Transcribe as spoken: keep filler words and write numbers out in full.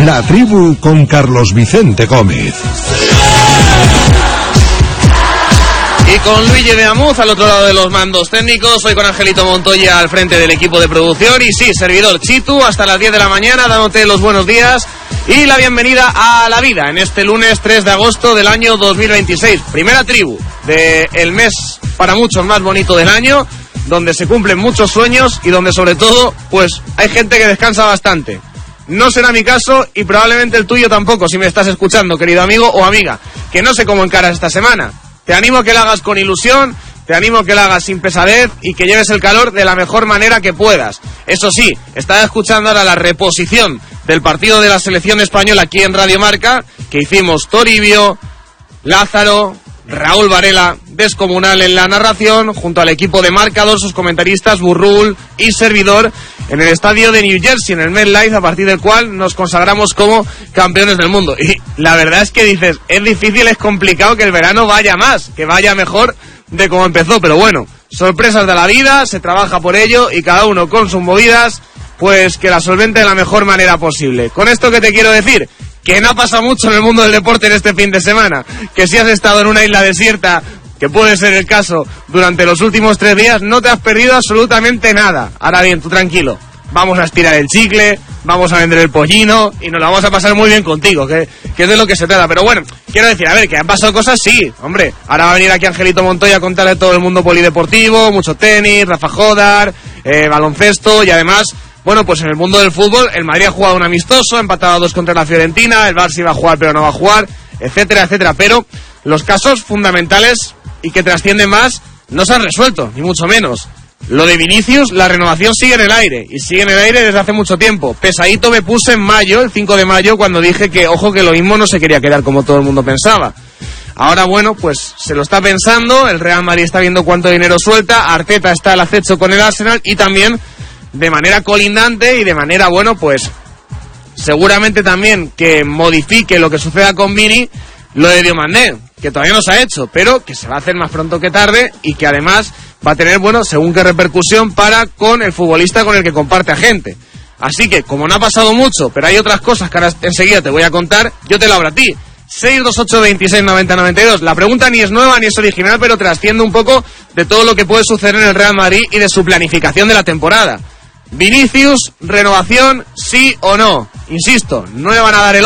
La Tribu con Carlos Vicente Gómez. Y con Luigi de Amuz al otro lado de los mandos técnicos, hoy con Angelito Montoya al frente del equipo de producción y sí, servidor Chitu, hasta las diez de la mañana, dándote los buenos días y la bienvenida a la vida en este lunes tres de agosto del año dos mil veintiséis. Primera tribu del mes para muchos más bonito del año, donde se cumplen muchos sueños y donde sobre todo, pues hay gente que descansa bastante. No será mi caso y probablemente el tuyo tampoco, si me estás escuchando, querido amigo o amiga, que no sé cómo encaras esta semana. Te animo a que la hagas con ilusión, te animo a que la hagas sin pesadez y que lleves el calor de la mejor manera que puedas. Eso sí, estaba escuchando ahora la reposición del partido de la selección española aquí en Radio Marca, que hicimos Toribio, Lázaro, Raúl Varela, descomunal en la narración, junto al equipo de Marcador, sus comentaristas Burrul y servidor, en el estadio de New Jersey, en el MetLife, a partir del cual nos consagramos como campeones del mundo. Y la verdad es que dices, es difícil, es complicado que el verano vaya más, que vaya mejor de como empezó, pero bueno, sorpresas de la vida, se trabaja por ello y cada uno con sus movidas, pues que la solvente de la mejor manera posible. Con esto que te quiero decir, que no pasa mucho en el mundo del deporte en este fin de semana, que si has estado en una isla desierta, que puede ser el caso durante los últimos tres días, no te has perdido absolutamente nada. Ahora bien, tú tranquilo, vamos a estirar el chicle, vamos a vender el pollino y nos la vamos a pasar muy bien contigo, que, que es de lo que se trata. Pero bueno, quiero decir, a ver, que han pasado cosas, sí, hombre. Ahora va a venir aquí Angelito Montoya a contarle todo el mundo polideportivo, mucho tenis, Rafa Jodar, eh, baloncesto y además... Bueno, pues en el mundo del fútbol, el Madrid ha jugado un amistoso, ha empatado a dos contra la Fiorentina, el Barça iba a jugar pero no va a jugar, etcétera, etcétera. Pero los casos fundamentales y que trascienden más no se han resuelto, ni mucho menos. Lo de Vinicius, la renovación sigue en el aire, y sigue en el aire desde hace mucho tiempo. Pesadito me puse en mayo, el cinco de mayo, cuando dije que, ojo, que lo mismo no se quería quedar como todo el mundo pensaba. Ahora, bueno, pues se lo está pensando, el Real Madrid está viendo cuánto dinero suelta, Arteta está al acecho con el Arsenal y también... de manera colindante y de manera, bueno, pues seguramente también que modifique lo que suceda con Vini, lo de Diomandé, que todavía no se ha hecho, pero que se va a hacer más pronto que tarde y que además va a tener, bueno, según qué repercusión para con el futbolista con el que comparte agente. Así que, como no ha pasado mucho, pero hay otras cosas que ahora enseguida te voy a contar, yo te lo abro a ti. seis dos ocho veintiséis noventa noventa y dos. La pregunta ni es nueva ni es original, pero trasciende un poco de todo lo que puede suceder en el Real Madrid y de su planificación de la temporada. Vinicius, renovación, sí o no. Insisto, no le van a dar el